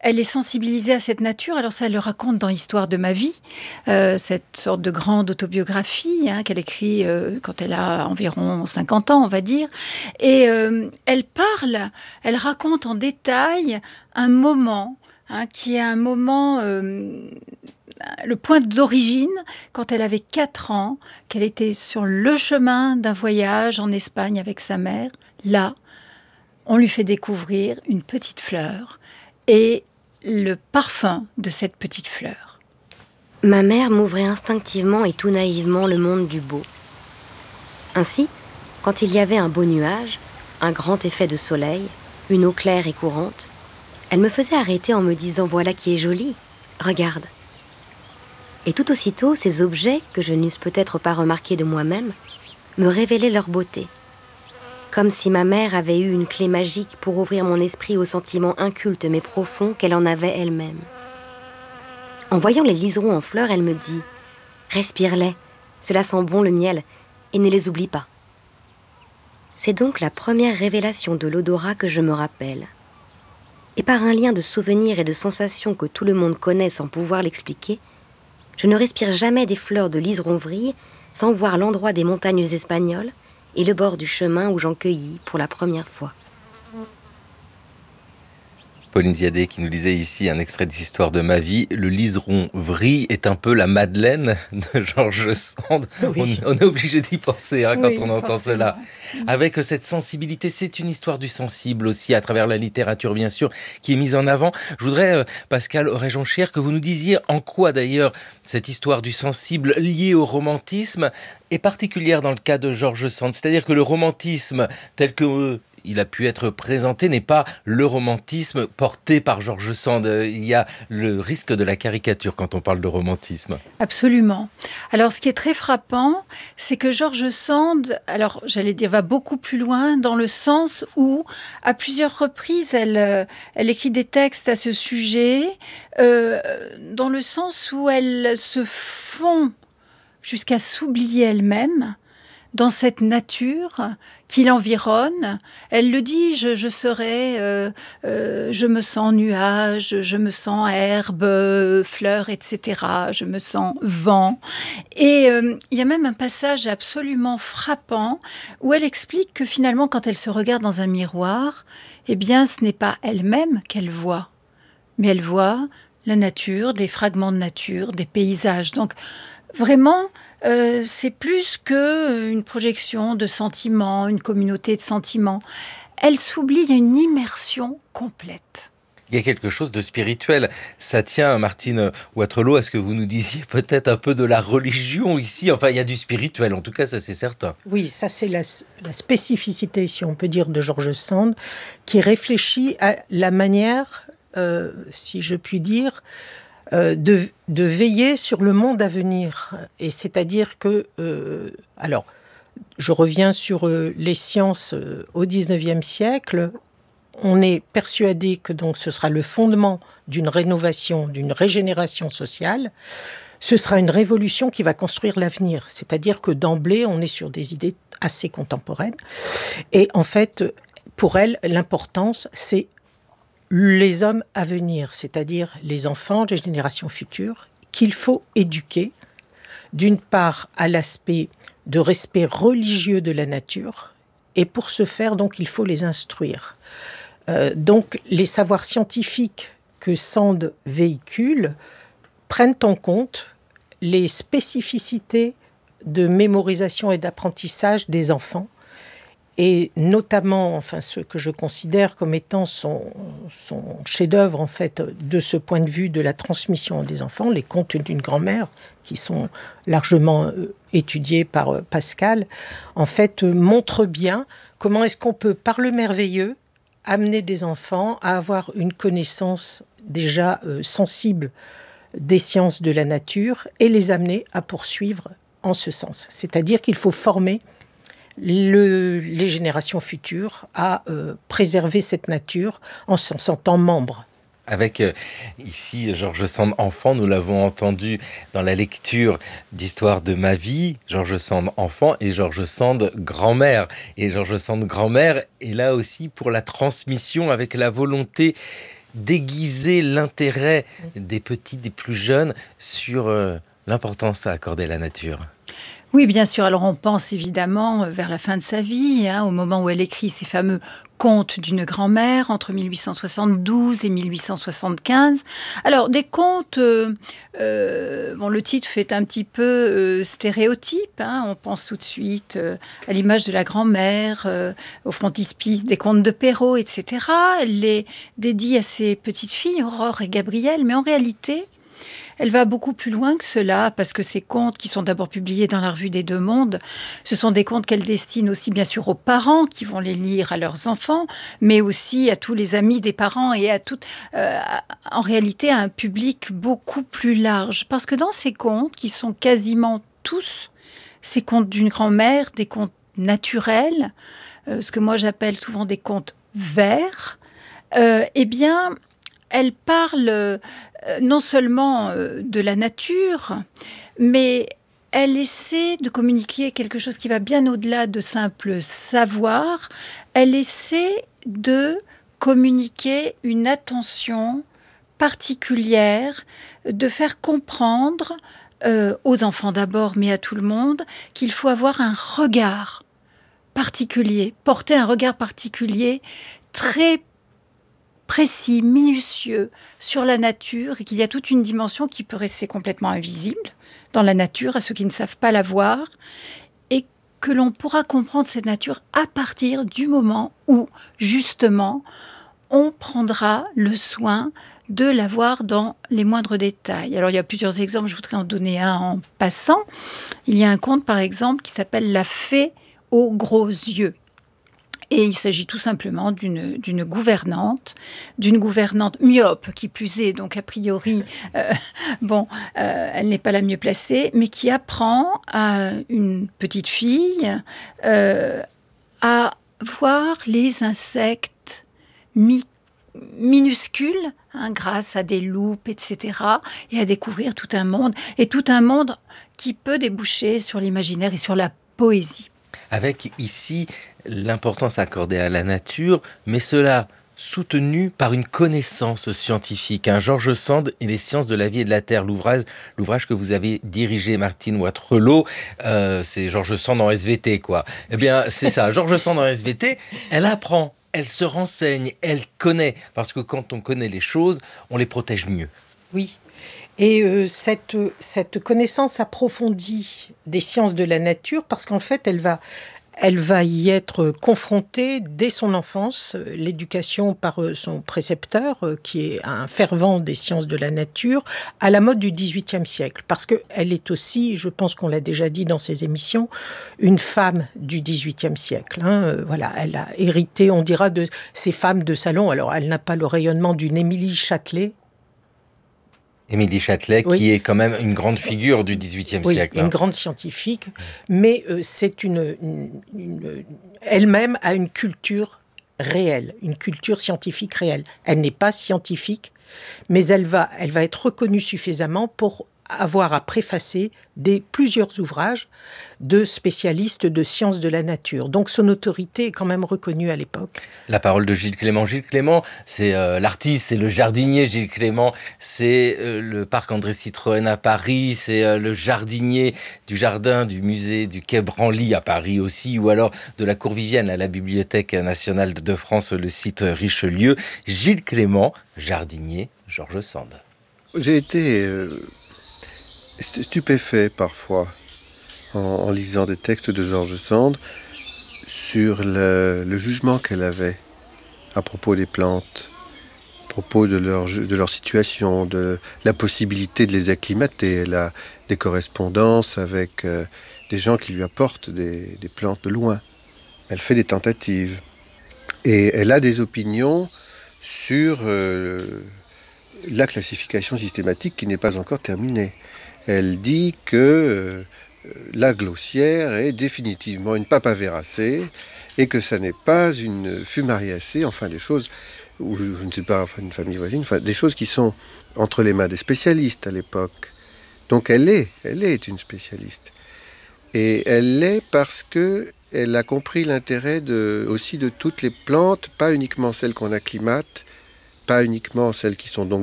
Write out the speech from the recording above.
elle est sensibilisée à cette nature. Alors ça, elle le raconte dans Histoire de ma vie, cette sorte de grande autobiographie qu'elle écrit quand elle a environ 50 ans, on va dire. Et elle raconte en détail un moment, qui est un moment... le point d'origine, quand elle avait 4 ans, qu'elle était sur le chemin d'un voyage en Espagne avec sa mère. Là, on lui fait découvrir une petite fleur et le parfum de cette petite fleur. Ma mère m'ouvrait instinctivement et tout naïvement le monde du beau. Ainsi, quand il y avait un beau nuage, un grand effet de soleil, une eau claire et courante, elle me faisait arrêter en me disant « Voilà qui est joli, regarde ». Et tout aussitôt, ces objets, que je n'eusse peut-être pas remarqués de moi-même, me révélaient leur beauté. Comme si ma mère avait eu une clé magique pour ouvrir mon esprit aux sentiments incultes mais profonds qu'elle en avait elle-même. En voyant les liserons en fleurs, elle me dit « Respire-les, cela sent bon le miel, et ne les oublie pas. » C'est donc la première révélation de l'odorat que je me rappelle. Et par un lien de souvenirs et de sensations que tout le monde connaît sans pouvoir l'expliquer, je ne respire jamais des fleurs de liseron-vrille sans voir l'endroit des montagnes espagnoles et le bord du chemin où j'en cueillis pour la première fois. Pauline Ziadé qui nous lisait ici un extrait d'Histoire de ma vie. Le liseron vrille est un peu la Madeleine de George Sand. Oui. On est obligé d'y penser quand on entend cela. Avec cette sensibilité, c'est une histoire du sensible aussi, à travers la littérature bien sûr, qui est mise en avant. Je voudrais, Pascal Auret-Jonchère, que vous nous disiez en quoi d'ailleurs cette histoire du sensible liée au romantisme est particulière dans le cas de George Sand. C'est-à-dire que le romantisme tel que... il a pu être présenté, n'est pas le romantisme porté par George Sand. Il y a le risque de la caricature quand on parle de romantisme. Absolument. Alors, ce qui est très frappant, c'est que George Sand, alors j'allais dire, va beaucoup plus loin dans le sens où, à plusieurs reprises, elle écrit des textes à ce sujet, dans le sens où elle se fond jusqu'à s'oublier elle-même dans cette nature qui l'environne. Elle le dit, je me sens nuage, je me sens herbe, fleurs, etc. Je me sens vent. Et il y a même un passage absolument frappant où elle explique que finalement, quand elle se regarde dans un miroir, eh bien, ce n'est pas elle-même qu'elle voit, mais elle voit la nature, des fragments de nature, des paysages. Donc, vraiment, c'est plus qu'une projection de sentiments, une communauté de sentiments. Elle s'oublie, il y a une immersion complète. Il y a quelque chose de spirituel. Ça tient, Martine Waterloo, à ce que vous nous disiez peut-être un peu de la religion ici. Enfin, il y a du spirituel, en tout cas, ça c'est certain. Oui, ça c'est la spécificité, si on peut dire, de George Sand, qui réfléchit à la manière, si je puis dire, de veiller sur le monde à venir. Et c'est-à-dire que... alors, je reviens sur les sciences au XIXe siècle. On est persuadé que donc ce sera le fondement d'une rénovation, d'une régénération sociale. Ce sera une révolution qui va construire l'avenir. C'est-à-dire que d'emblée, on est sur des idées assez contemporaines. Et en fait, pour elle, l'importance, c'est les hommes à venir, c'est-à-dire les enfants, les générations futures, qu'il faut éduquer, d'une part à l'aspect de respect religieux de la nature, et pour ce faire, donc, il faut les instruire. Donc, les savoirs scientifiques que Sand véhicule prennent en compte les spécificités de mémorisation et d'apprentissage des enfants, et notamment, enfin, ce que je considère comme étant son chef-d'œuvre, en fait, de ce point de vue de la transmission des enfants, les contes d'une grand-mère, qui sont largement étudiés par Pascal, en fait, montrent bien comment est-ce qu'on peut, par le merveilleux, amener des enfants à avoir une connaissance déjà sensible des sciences de la nature et les amener à poursuivre en ce sens. C'est-à-dire qu'il faut former les générations futures à préserver cette nature en s'en sentant membre. Avec ici George Sand enfant, nous l'avons entendu dans la lecture d'Histoire de ma vie, George Sand enfant et George Sand grand-mère. Et George Sand grand-mère est là aussi pour la transmission avec la volonté déguiser l'intérêt des petits, des plus jeunes sur l'importance à accorder à la nature. Oui, bien sûr. Alors, on pense évidemment vers la fin de sa vie, au moment où elle écrit ces fameux contes d'une grand-mère entre 1872 et 1875. Alors, des contes, le titre fait un petit peu stéréotype. On pense tout de suite à l'image de la grand-mère, au frontispice des contes de Perrault, etc. Elle les dédie à ses petites filles, Aurore et Gabrielle, mais en réalité, elle va beaucoup plus loin que cela, parce que ces contes, qui sont d'abord publiés dans la Revue des Deux Mondes, ce sont des contes qu'elle destine aussi bien sûr aux parents qui vont les lire à leurs enfants, mais aussi à tous les amis des parents et en réalité à un public beaucoup plus large. Parce que dans ces contes, qui sont quasiment tous ces contes d'une grand-mère, des contes naturels, ce que moi j'appelle souvent des contes verts, elle parle non seulement de la nature, mais elle essaie de communiquer quelque chose qui va bien au-delà de simple savoir. Elle essaie de communiquer une attention particulière, de faire comprendre aux enfants d'abord, mais à tout le monde, qu'il faut avoir un regard particulier, porter un regard particulier très précis, minutieux sur la nature, et qu'il y a toute une dimension qui peut rester complètement invisible dans la nature à ceux qui ne savent pas la voir, et que l'on pourra comprendre cette nature à partir du moment où, justement, on prendra le soin de la voir dans les moindres détails. Alors, il y a plusieurs exemples, je voudrais en donner un en passant. Il y a un conte, par exemple, qui s'appelle « La fée aux gros yeux ». Et il s'agit tout simplement d'une gouvernante myope, qui plus est, donc a priori, elle n'est pas la mieux placée, mais qui apprend à une petite fille à voir les insectes minuscules, grâce à des loupes, etc., et à découvrir tout un monde qui peut déboucher sur l'imaginaire et sur la poésie. Avec ici l'importance accordée à la nature, mais cela soutenu par une connaissance scientifique. George Sand et les sciences de la vie et de la terre, l'ouvrage que vous avez dirigé, Martine Waterloo, c'est George Sand en SVT, quoi. Eh bien, c'est ça, George Sand en SVT, elle apprend, elle se renseigne, elle connaît, parce que quand on connaît les choses, on les protège mieux. Oui. Et cette connaissance approfondie des sciences de la nature, parce qu'en fait, elle va y être confrontée dès son enfance, l'éducation par son précepteur, qui est un fervent des sciences de la nature, à la mode du XVIIIe siècle. Parce qu'elle est aussi, je pense qu'on l'a déjà dit dans ses émissions, une femme du XVIIIe siècle. Elle a hérité, on dira, de ces femmes de salon. Alors, elle n'a pas le rayonnement d'une Émilie Châtelet, oui. Qui est quand même une grande figure du XVIIIe siècle. Une grande scientifique, mais c'est elle-même a une culture réelle, une culture scientifique réelle. Elle n'est pas scientifique, mais elle va être reconnue suffisamment pour avoir à préfacer plusieurs ouvrages de spécialistes de sciences de la nature. Donc son autorité est quand même reconnue à l'époque. La parole de Gilles Clément. Gilles Clément, c'est l'artiste, c'est le jardinier Gilles Clément, c'est le parc André Citroën à Paris, c'est le jardinier du jardin du musée du Quai Branly à Paris aussi, ou alors de la Cour Vivienne à la Bibliothèque nationale de France, le site Richelieu. Gilles Clément, jardinier, George Sand. J'ai été stupéfait parfois en lisant des textes de George Sand sur le jugement qu'elle avait à propos des plantes, à propos de leur situation, de la possibilité de les acclimater. Elle a des correspondances avec des gens qui lui apportent des plantes de loin. Elle fait des tentatives. Et elle a des opinions sur la classification systématique qui n'est pas encore terminée. Elle dit que la glaucière est définitivement une papaveracée et que ça n'est pas une fumariacée, enfin des choses, ou je ne sais pas, enfin une famille voisine, enfin des choses qui sont entre les mains des spécialistes à l'époque. Donc elle est une spécialiste. Et elle l'est parce qu'elle a compris l'intérêt aussi de toutes les plantes, pas uniquement celles qu'on acclimate, pas uniquement celles qui sont donc